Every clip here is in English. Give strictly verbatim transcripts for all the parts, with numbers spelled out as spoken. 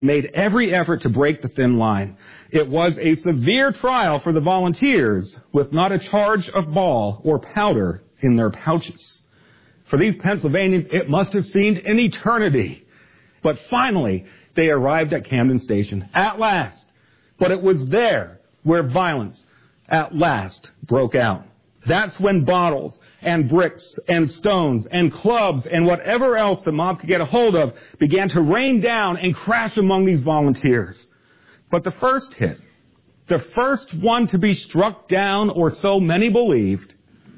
made every effort to break the thin line. It was a severe trial for the volunteers, with not a charge of ball or powder in their pouches. For these Pennsylvanians, it must have seemed an eternity. But finally, they arrived at Camden Station, at last. But it was there where violence, at last, broke out. That's when bottles and bricks and stones and clubs and whatever else the mob could get a hold of began to rain down and crash among these volunteers. But the first hit, the first one to be struck down, or so many believed,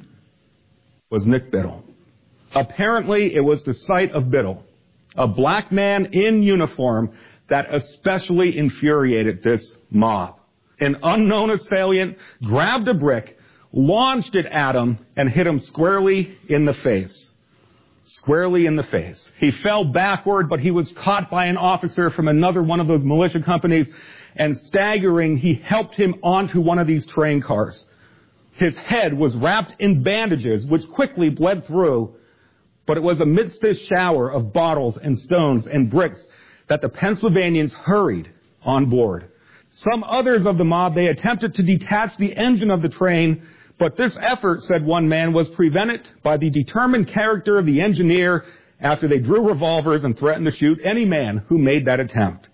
was Nick Biddle. Apparently, it was the sight of Biddle, a black man in uniform, that especially infuriated this mob. An unknown assailant grabbed a brick, launched it at him, and hit him squarely in the face. Squarely in the face. He fell backward, but he was caught by an officer from another one of those militia companies, and staggering, he helped him onto one of these train cars. His head was wrapped in bandages, which quickly bled through, but it was amidst this shower of bottles and stones and bricks that the Pennsylvanians hurried on board. Some others of the mob, they attempted to detach the engine of the train, but this effort, said one man, was prevented by the determined character of the engineer after they drew revolvers and threatened to shoot any man who made that attempt.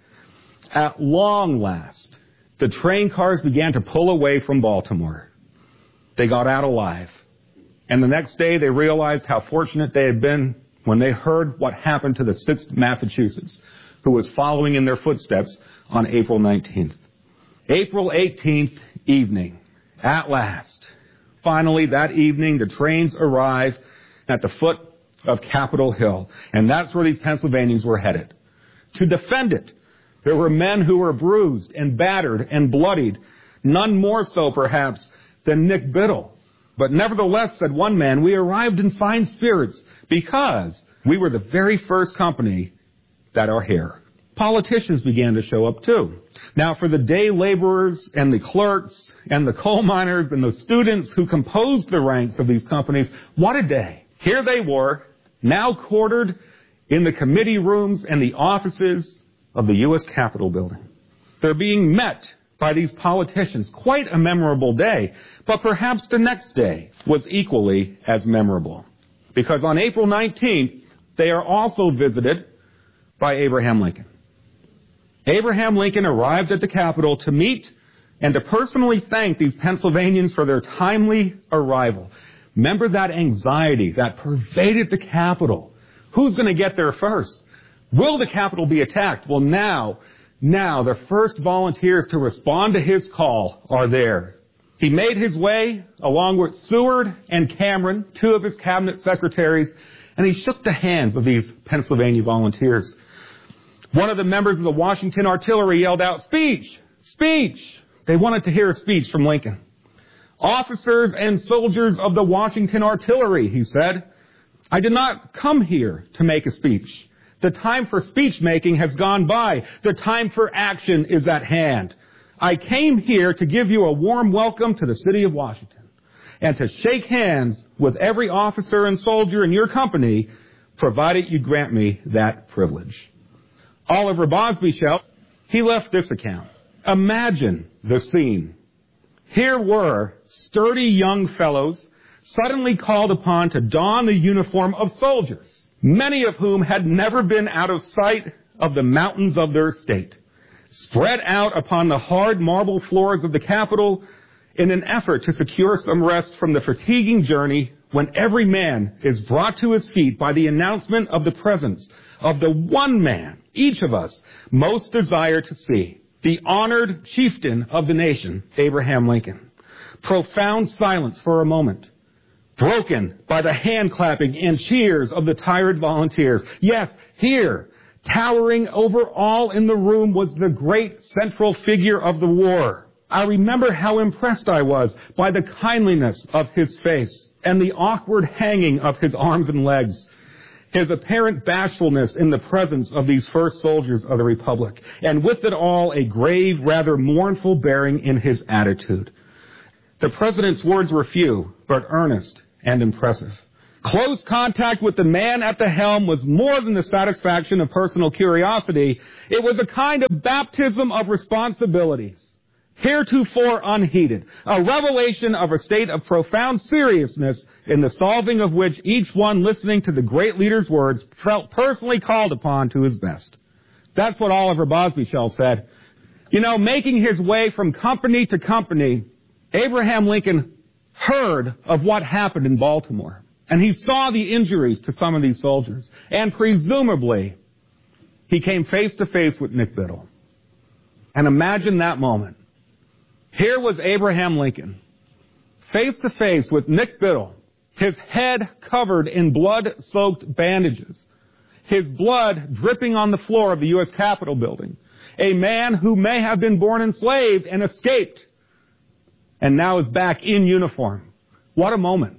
At long last, the train cars began to pull away from Baltimore. They got out alive. And the next day they realized how fortunate they had been when they heard what happened to the sixth Massachusetts, who was following in their footsteps on April nineteenth. April eighteenth evening, at last. Finally, that evening, the trains arrived at the foot of Capitol Hill, and that's where these Pennsylvanians were headed. To defend it, there were men who were bruised and battered and bloodied, none more so, perhaps, than Nick Biddle. But nevertheless, said one man, we arrived in fine spirits because we were the very first company that are here. Politicians began to show up too. Now, for the day laborers and the clerks and the coal miners and the students who composed the ranks of these companies, what a day. Here they were, now quartered in the committee rooms and the offices of the U S Capitol building. They're being met by these politicians. Quite a memorable day, but perhaps the next day was equally as memorable. Because on April nineteenth, they are also visited by Abraham Lincoln. Abraham Lincoln arrived at the Capitol to meet and to personally thank these Pennsylvanians for their timely arrival. Remember that anxiety that pervaded the Capitol. Who's going to get there first? Will the Capitol be attacked? Well, now, now the first volunteers to respond to his call are there. He made his way along with Seward and Cameron, two of his cabinet secretaries, and he shook the hands of these Pennsylvania volunteers. One of the members of the Washington Artillery yelled out, "Speech! Speech!" They wanted to hear a speech from Lincoln. "Officers and soldiers of the Washington Artillery," he said, "I did not come here to make a speech. The time for speech-making has gone by. The time for action is at hand. I came here to give you a warm welcome to the city of Washington and to shake hands with every officer and soldier in your company, provided you grant me that privilege." Oliver Bosbyshell, he left this account. Imagine the scene. Here were sturdy young fellows suddenly called upon to don the uniform of soldiers, many of whom had never been out of sight of the mountains of their state, spread out upon the hard marble floors of the Capitol in an effort to secure some rest from the fatiguing journey, when every man is brought to his feet by the announcement of the presence of the one man each of us most desire to see, the honored chieftain of the nation, Abraham Lincoln. Profound silence for a moment, broken by the hand-clapping and cheers of the tired volunteers. Yes, here, towering over all in the room, was the great central figure of the war. I remember how impressed I was by the kindliness of his face and the awkward hanging of his arms and legs, his apparent bashfulness in the presence of these first soldiers of the Republic, and with it all a grave, rather mournful bearing in his attitude. The president's words were few, but earnest and impressive. Close contact with the man at the helm was more than the satisfaction of personal curiosity. It was a kind of baptism of responsibilities, heretofore unheeded, a revelation of a state of profound seriousness in the solving of which each one listening to the great leader's words felt personally called upon to his best. That's what Oliver Bosbyshell said. You know, making his way from company to company, Abraham Lincoln heard of what happened in Baltimore. And he saw the injuries to some of these soldiers. And presumably, he came face to face with Nick Biddle. And imagine that moment. Here was Abraham Lincoln, face to face with Nick Biddle, his head covered in blood-soaked bandages, his blood dripping on the floor of the U S Capitol building. A man who may have been born enslaved and escaped, and now is back in uniform. What a moment.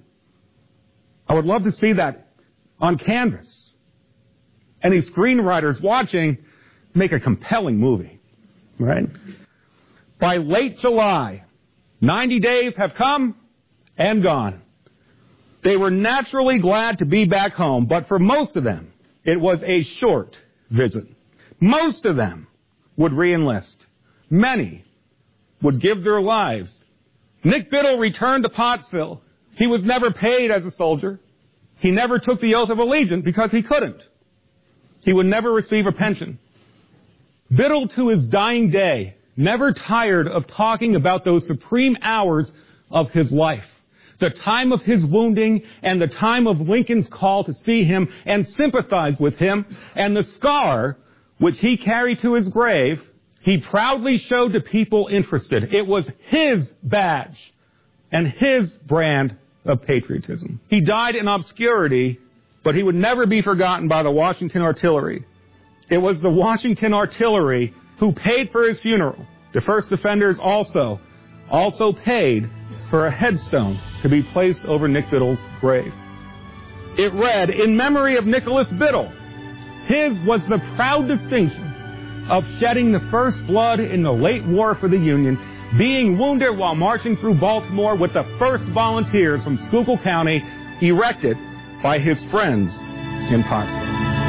I would love to see that on canvas. Any screenwriters watching, make a compelling movie, right? By late July, ninety days have come and gone. They were naturally glad to be back home, but for most of them, it was a short visit. Most of them would re-enlist. Many would give their lives. Nick Biddle returned to Pottsville. He was never paid as a soldier. He never took the oath of allegiance because he couldn't. He would never receive a pension. Biddle, to his dying day, never tired of talking about those supreme hours of his life. The time of his wounding and the time of Lincoln's call to see him and sympathize with him, and the scar which he carried to his grave, he proudly showed to people interested. It was his badge and his brand of patriotism. He died in obscurity, but he would never be forgotten by the Washington Artillery. It was the Washington Artillery who paid for his funeral. The First Defenders also, also paid for a headstone to be placed over Nick Biddle's grave. It read, "In memory of Nicholas Biddle, his was the proud distinction of shedding the first blood in the late war for the Union, being wounded while marching through Baltimore with the first volunteers from Schuylkill County, erected by his friends in Pottsville."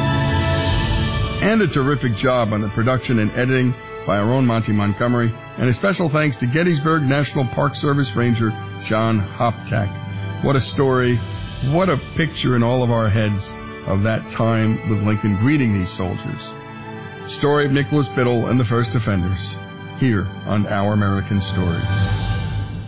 And a terrific job on the production and editing by our own Monty Montgomery, and a special thanks to Gettysburg National Park Service Ranger John Hoptack. What a story, what a picture in all of our heads of that time with Lincoln greeting these soldiers. Story of Nicholas Biddle and the First Defenders, here on Our American Stories.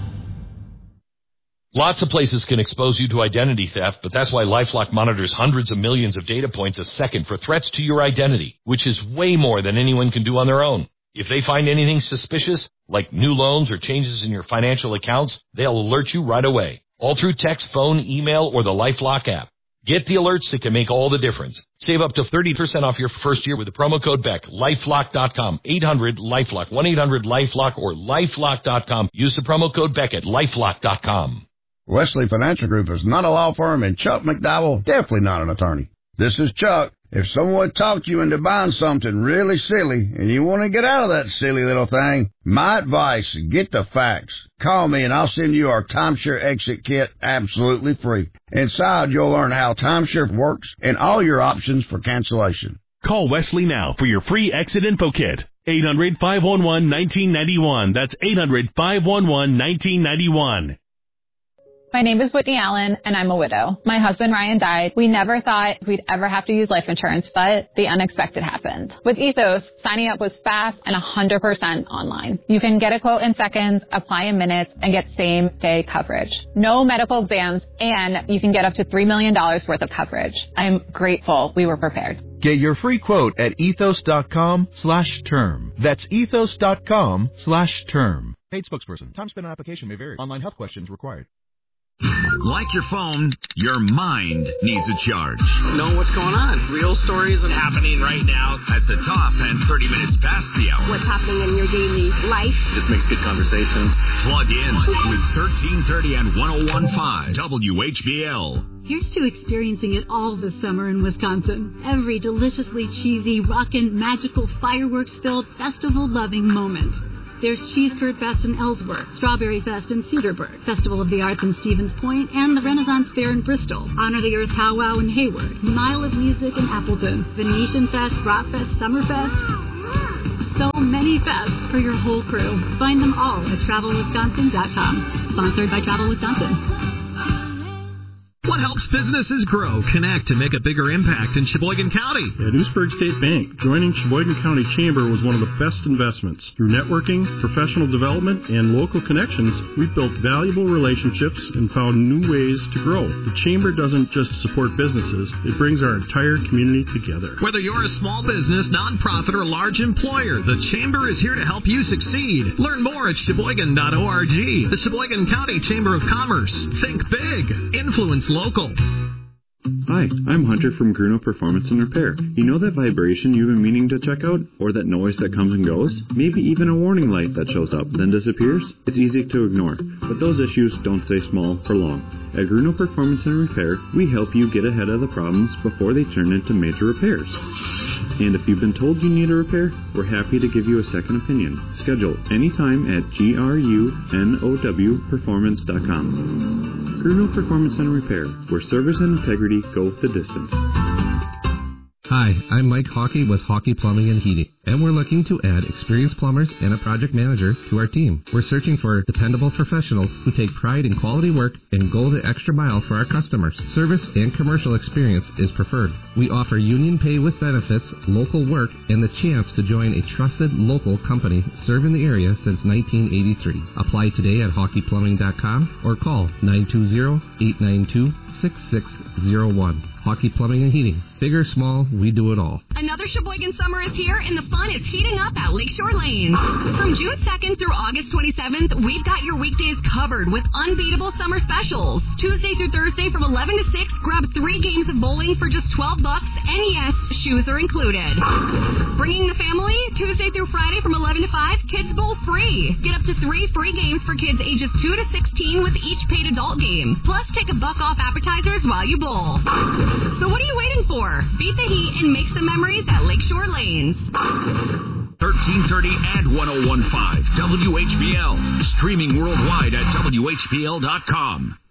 Lots of places can expose you to identity theft, but that's why LifeLock monitors hundreds of millions of data points a second for threats to your identity, which is way more than anyone can do on their own. If they find anything suspicious, like new loans or changes in your financial accounts, they'll alert you right away, all through text, phone, email, or the LifeLock app. Get the alerts that can make all the difference. Save up to thirty percent off your first year with the promo code Beck. LifeLock dot com, eight hundred LifeLock, one eight hundred LifeLock, or LifeLock dot com. Use the promo code Beck at LifeLock dot com. Wesley Financial Group is not a law firm, and Chuck McDowell definitely not an attorney. This is Chuck. If someone talked you into buying something really silly and you want to get out of that silly little thing, my advice, get the facts. Call me and I'll send you our timeshare exit kit absolutely free. Inside, you'll learn how timeshare works and all your options for cancellation. Call Wesley now for your free exit info kit. eight hundred, five one one, one nine nine one. That's eight hundred, five one one, one nine nine one. My name is Whitney Allen, and I'm a widow. My husband, Ryan, died. We never thought we'd ever have to use life insurance, but the unexpected happened. With Ethos, signing up was fast and one hundred percent online. You can get a quote in seconds, apply in minutes, and get same-day coverage. No medical exams, and you can get up to three million dollars worth of coverage. I'm grateful we were prepared. Get your free quote at ethos.com slash term. That's ethos.com slash term. Paid spokesperson. Time spent on application may vary. Online health questions required. Like your phone, your mind needs a charge. Know what's going on. Real stories are happening right now. At the top and thirty minutes past the hour. What's happening in your daily life. This makes good conversation. Plug in with thirteen thirty and one oh one point five W H B L. Here's to experiencing it all this summer in Wisconsin. Every deliciously cheesy, rockin', magical, fireworks-filled, festival-loving moment. There's Cheese Curd Fest in Ellsworth, Strawberry Fest in Cedarburg, Festival of the Arts in Stevens Point, and the Renaissance Fair in Bristol, Honor the Earth Powwow in Hayward, Mile of Music in Appleton, Venetian Fest, Rock Fest, Summerfest. So many fests for your whole crew. Find them all at travel wisconsin dot com. Sponsored by Travel Wisconsin. What helps businesses grow, connect, and make a bigger impact in Sheboygan County? At Oostburg State Bank, joining Sheboygan County Chamber was one of the best investments. Through networking, professional development, and local connections, we've built valuable relationships and found new ways to grow. The Chamber doesn't just support businesses, it brings our entire community together. Whether you're a small business, nonprofit, or large employer, the Chamber is here to help you succeed. Learn more at sheboygan dot org. The Sheboygan County Chamber of Commerce. Think big. Influence local. Hi, I'm Hunter from Gruno Performance and Repair. You know that vibration you've been meaning to check out? Or that noise that comes and goes? Maybe even a warning light that shows up, then disappears? It's easy to ignore, but those issues don't stay small for long. At Gruno Performance and Repair, we help you get ahead of the problems before they turn into major repairs. And if you've been told you need a repair, we're happy to give you a second opinion. Schedule anytime at grunow performance dot com. Gruno Performance and Repair, where service and integrity go the distance. Hi, I'm Mike Hockey with Hockey Plumbing and Heating, and we're looking to add experienced plumbers and a project manager to our team. We're searching for dependable professionals who take pride in quality work and go the extra mile for our customers. Service and commercial experience is preferred. We offer union pay with benefits, local work, and the chance to join a trusted local company serving the area since nineteen eighty-three. Apply today at hockey plumbing dot com or call nine two zero, eight nine two, six six zero one. Hockey Plumbing and Heating. Big or small, we do it all. Another Sheboygan summer is here, and the fun is heating up at Lakeshore Lanes. From June second through August twenty-seventh, we've got your weekdays covered with unbeatable summer specials. Tuesday through Thursday from eleven to six, grab three games of bowling for just twelve bucks, and yes, shoes are included. Bringing the family, Tuesday through Friday from eleven to five, kids bowl free. Get up to three free games for kids ages two to sixteen with each paid adult game. Plus, take a buck off appetizers while you bowl. So what are you waiting for? Beat the heat and make some memories at Lakeshore Lanes. thirteen thirty and one oh one point five W H B L. Streaming worldwide at W H B L dot com.